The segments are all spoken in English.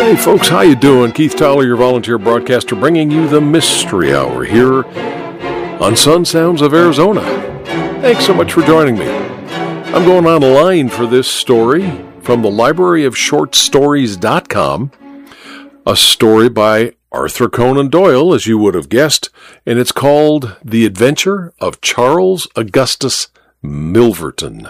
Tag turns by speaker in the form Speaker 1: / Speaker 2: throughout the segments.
Speaker 1: Hey folks, how you doing? Keith Tyler, your volunteer broadcaster, bringing you the Mystery Hour here on Sun Sounds of Arizona. Thanks so much for joining me. I'm going online for this story from the libraryofshortstories.com, a story by Arthur Conan Doyle, as you would have guessed, and it's called The Adventure of Charles Augustus Milverton.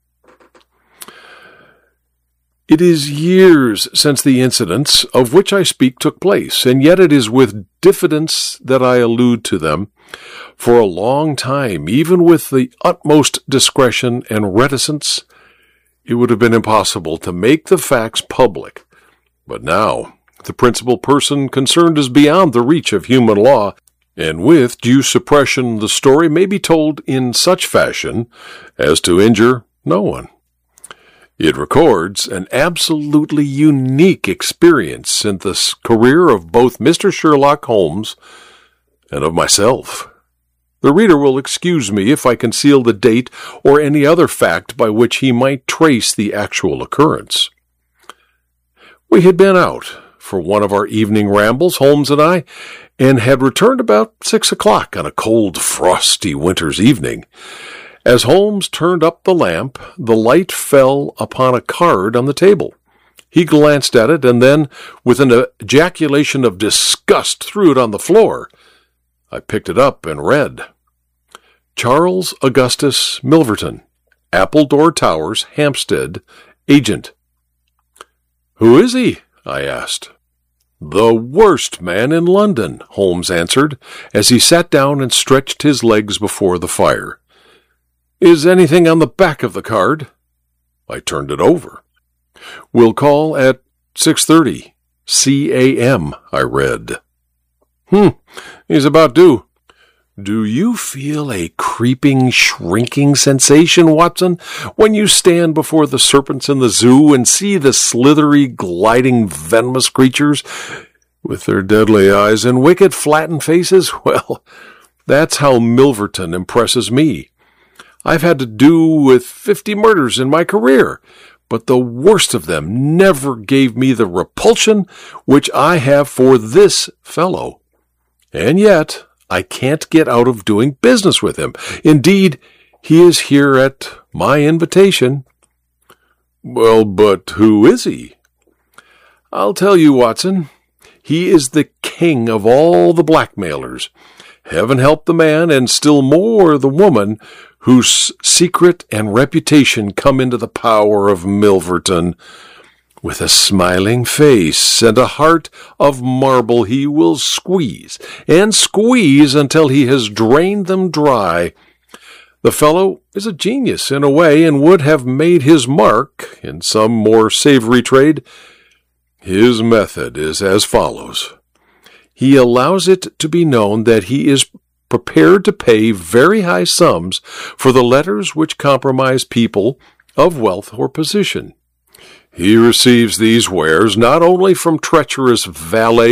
Speaker 1: It is years since the incidents of which I speak took place, and yet it is with diffidence that I allude to them. For a long time, even with the utmost discretion and reticence, it would have been impossible to make the facts public. But now, the principal person concerned is beyond the reach of human law, and with due suppression the story may be told in such fashion as to injure no one. It records an absolutely unique experience in the career of both Mr. Sherlock Holmes and of myself. The reader will excuse me if I conceal the date or any other fact by which he might trace the actual occurrence. We had been out for one of our evening rambles, Holmes and I, and had returned about 6 o'clock on a cold, frosty winter's evening. As Holmes turned up the lamp, the light fell upon a card on the table. He glanced at it, and then, with an ejaculation of disgust, threw it on the floor. I picked it up and read, Charles Augustus Milverton, Appledore Towers, Hampstead, Agent. Who is he? I asked. The worst man in London, Holmes answered, as he sat down and stretched his legs before the fire. Is anything on the back of the card? I turned it over. Will call at 6:30 C.A.M., I read. He's about due. Do you feel a creeping, shrinking sensation, Watson, when you stand before the serpents in the zoo and see the slithery, gliding, venomous creatures with their deadly eyes and wicked, flattened faces? Well, that's how Milverton impresses me. I've had to do with 50 murders in my career, but the worst of them never gave me the repulsion which I have for this fellow. And yet, I can't get out of doing business with him. Indeed, he is here at my invitation. Well, but who is he? I'll tell you, Watson. He is the king of all the blackmailers. Heaven help the man, and still more the woman, whose secret and reputation come into the power of Milverton. With a smiling face and a heart of marble he will squeeze and squeeze until he has drained them dry. The fellow is a genius in a way and would have made his mark in some more savory trade. His method is as follows. He allows it to be known that he is prepared to pay very high sums for the letters which compromise people of wealth or position. He receives these wares not only from treacherous valets